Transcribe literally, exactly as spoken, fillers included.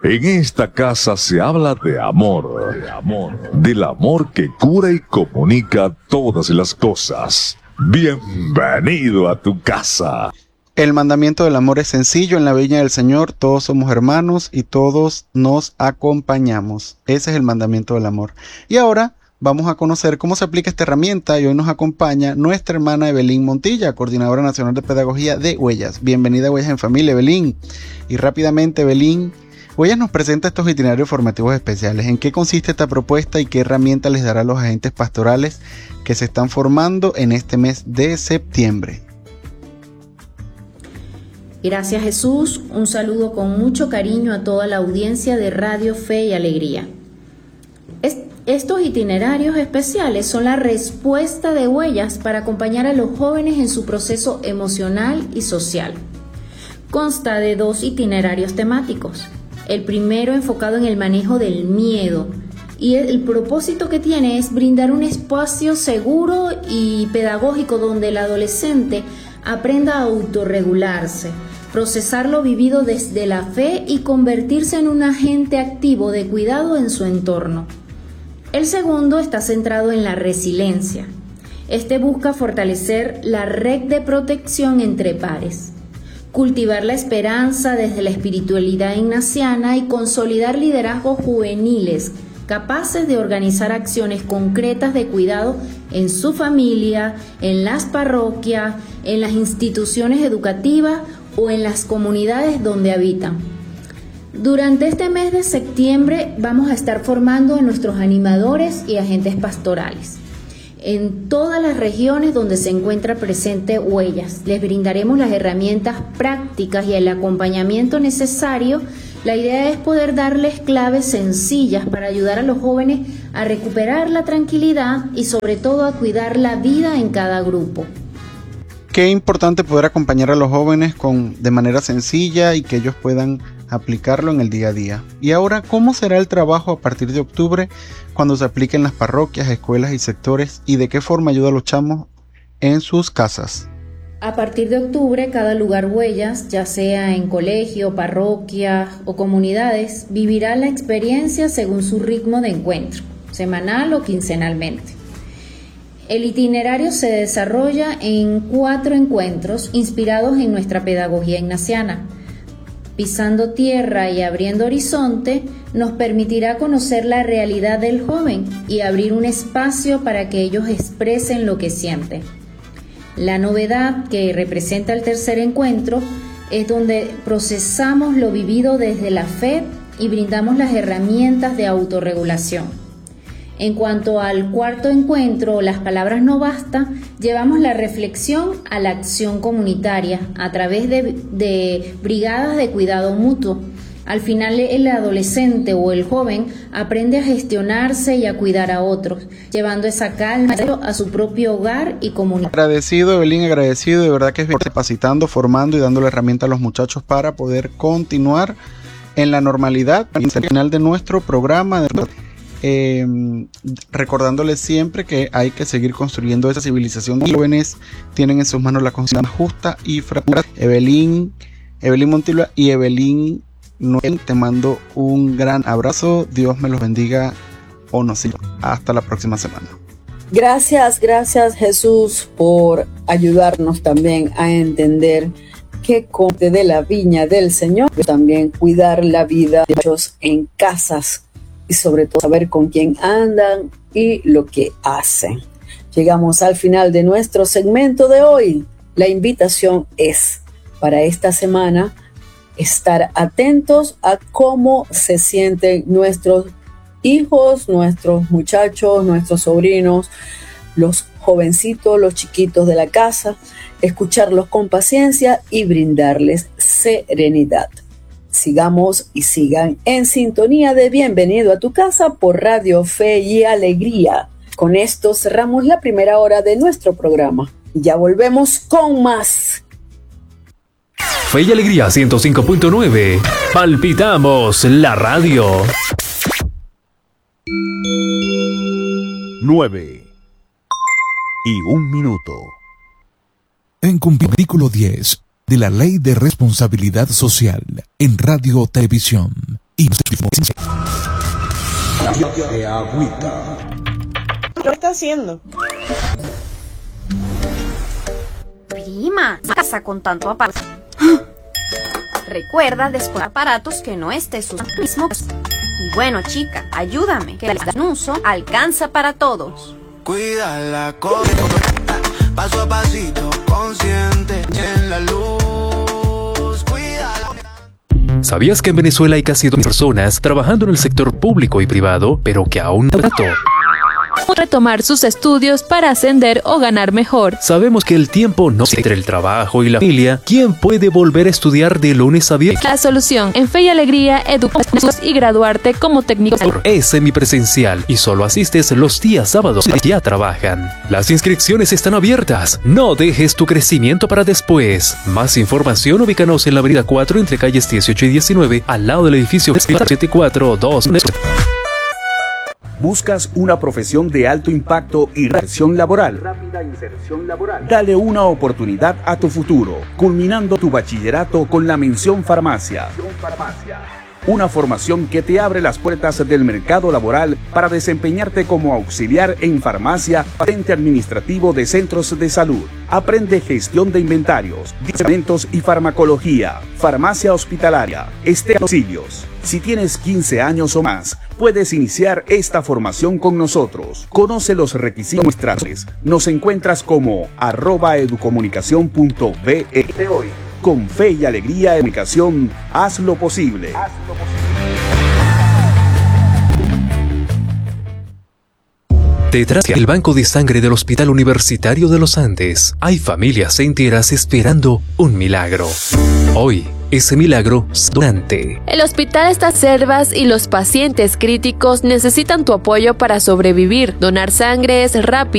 En esta casa se habla de amor, de amor, del amor que cura y comunica todas las cosas. Bienvenido a tu casa. El mandamiento del amor es sencillo. En la viña del Señor todos somos hermanos y todos nos acompañamos. Ese es el mandamiento del amor. Y ahora vamos a conocer cómo se aplica esta herramienta y hoy nos acompaña nuestra hermana Evelyn Montilla, coordinadora nacional de pedagogía de Huellas. Bienvenida a Huellas en Familia, Evelyn. Y rápidamente, Evelyn, Huellas nos presenta estos itinerarios formativos especiales. ¿En qué consiste esta propuesta y qué herramienta les dará a los agentes pastorales que se están formando en este mes de septiembre? Gracias, Jesús. Un saludo con mucho cariño a toda la audiencia de Radio Fe y Alegría. Es, estos itinerarios especiales son la respuesta de Huellas para acompañar a los jóvenes en su proceso emocional y social. Consta de dos itinerarios temáticos. El primero enfocado en el manejo del miedo, y el propósito que tiene es brindar un espacio seguro y pedagógico donde el adolescente aprenda a autorregularse, procesar lo vivido desde la fe y convertirse en un agente activo de cuidado en su entorno. El segundo está centrado en la resiliencia. Este busca fortalecer la red de protección entre pares, cultivar la esperanza desde la espiritualidad ignaciana y consolidar liderazgos juveniles capaces de organizar acciones concretas de cuidado en su familia, en las parroquias, en las instituciones educativas o en las comunidades donde habitan. Durante este mes de septiembre vamos a estar formando a nuestros animadores y agentes pastorales en todas las regiones donde se encuentra presente Huellas. Les brindaremos las herramientas prácticas y el acompañamiento necesario. La idea es poder darles claves sencillas para ayudar a los jóvenes a recuperar la tranquilidad y sobre todo a cuidar la vida en cada grupo. Qué importante poder acompañar a los jóvenes con, de manera sencilla y que ellos puedan aplicarlo en el día a día. Y ahora, ¿cómo será el trabajo a partir de octubre cuando se aplique en las parroquias, escuelas y sectores? ¿Y de qué forma ayuda a los chamos en sus casas? A partir de octubre, cada lugar Huellas, ya sea en colegio, parroquia o comunidades, vivirá la experiencia según su ritmo de encuentro, semanal o quincenalmente. El itinerario se desarrolla en cuatro encuentros inspirados en nuestra pedagogía ignaciana. Pisando tierra y abriendo horizonte nos permitirá conocer la realidad del joven y abrir un espacio para que ellos expresen lo que sienten. La novedad que representa el tercer encuentro es donde procesamos lo vivido desde la fe y brindamos las herramientas de autorregulación. En cuanto al cuarto encuentro, las palabras no bastan, llevamos la reflexión a la acción comunitaria a través de, de brigadas de cuidado mutuo. Al final el adolescente o el joven aprende a gestionarse y a cuidar a otros, llevando esa calma a su propio hogar y comunidad. Agradecido, Evelyn, agradecido, de verdad que es bien capacitando, formando y dando la herramienta a los muchachos para poder continuar en la normalidad al final de nuestro programa. De Eh, recordándoles siempre que hay que seguir construyendo esa civilización. Los jóvenes tienen en sus manos la conciencia justa y fraterna. Evelyn, Evelyn Montilla y Evelyn Noel, te mando un gran abrazo. Dios me los bendiga. O no, sí. Hasta la próxima semana. Gracias, gracias Jesús por ayudarnos también a entender que conte de la viña del Señor, también cuidar la vida de ellos en casas. Y sobre todo saber con quién andan y lo que hacen. Llegamos al final de nuestro segmento de hoy. La invitación es para esta semana estar atentos a cómo se sienten nuestros hijos, nuestros muchachos, nuestros sobrinos, los jovencitos, los chiquitos de la casa, escucharlos con paciencia y brindarles serenidad. Sigamos y sigan en sintonía de Bienvenido a tu casa por Radio Fe y Alegría. Con esto cerramos la primera hora de nuestro programa. Ya volvemos con más. Fe y Alegría ciento cinco punto nueve. Palpitamos la radio. nueve y un minuto. En cumplimiento del artículo diez de la Ley de Responsabilidad Social en Radio Televisión y ¿Qué está haciendo? Prima, casa con tanto aparato. Recuerda despojar aparatos que no estés usando mismo. Y bueno, chica, ayúdame, que el uso alcanza para todos. Cuida la cosa, paso a pasito, consciente en la luz. Cuida la... ¿Sabías que en Venezuela hay casi dos personas trabajando en el sector público y privado, pero que aún no trato? Retomar sus estudios para ascender o ganar mejor. Sabemos que el tiempo no se entre el trabajo y la familia. ¿Quién puede volver a estudiar de lunes a viernes? La solución en Fe y Alegría Educación y graduarte como técnico es semipresencial y solo asistes los días sábados que ya trabajan. Las inscripciones están abiertas. No dejes tu crecimiento para después. Más información, ubícanos en la avenida cuatro entre calles dieciocho y diecinueve al lado del edificio siete cuatro dos. ¿Buscas una profesión de alto impacto y inserción laboral? Dale una oportunidad a tu futuro, culminando tu bachillerato con la mención farmacia. Una formación que te abre las puertas del mercado laboral para desempeñarte como auxiliar en farmacia, patente administrativo de centros de salud. Aprende gestión de inventarios, medicamentos y farmacología, farmacia hospitalaria, auxilios. Si tienes quince años o más, puedes iniciar esta formación con nosotros. Conoce los requisitos muestrales. Nos encuentras como arroba educomunicación punto be. Hoy, con Fe y Alegría Educación, haz lo posible. Haz lo posible. Detrás del banco de sangre del Hospital Universitario de los Andes, hay familias enteras esperando un milagro. Hoy, ese milagro es donante. El hospital está cervas y los pacientes críticos necesitan tu apoyo para sobrevivir. Donar sangre es rápido